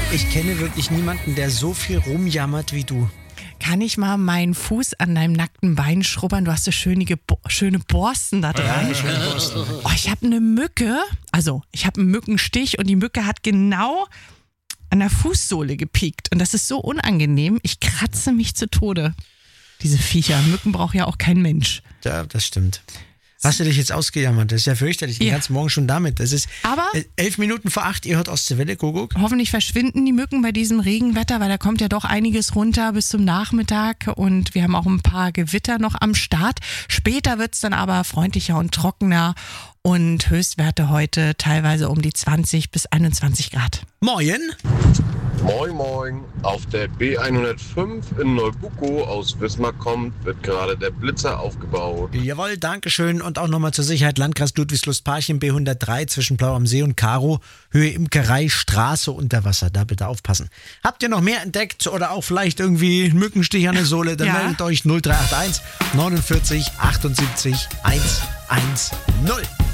Ich kenne wirklich niemanden, der so viel rumjammert wie du. Kann ich mal meinen Fuß an deinem nackten Bein schrubbern? Du hast so schöne Borsten da dran. Oh, ich habe eine Mücke, ich habe einen Mückenstich und die Mücke hat genau an der Fußsohle gepiekt. Und das ist so unangenehm. Ich kratze mich zu Tode. Diese Viecher. Mücken braucht ja auch kein Mensch. Ja, das stimmt. Hast du dich jetzt ausgejammert? Das ist ja fürchterlich. Den ganzen Morgen schon damit. Das ist aber 11 Minuten vor 8, ihr hört Ostseewelle, Kuckuck. Hoffentlich verschwinden die Mücken bei diesem Regenwetter, weil da kommt ja doch einiges runter bis zum Nachmittag und wir haben auch ein paar Gewitter noch am Start. Später wird es dann aber freundlicher und trockener und Höchstwerte heute teilweise um die 20 bis 21 Grad. Moin. Moin Moin, auf der B105 in Neubuckow aus Wismar wird gerade der Blitzer aufgebaut. Jawohl, Dankeschön. Und auch nochmal zur Sicherheit, Landkreis Ludwigslust-Parchim B103 zwischen Blau am See und Karo, Höhe Imkerei, Straße unter Wasser, da bitte aufpassen. Habt ihr noch mehr entdeckt oder auch vielleicht irgendwie einen Mückenstich an der Sohle, dann meldet euch 0381 49 78 110.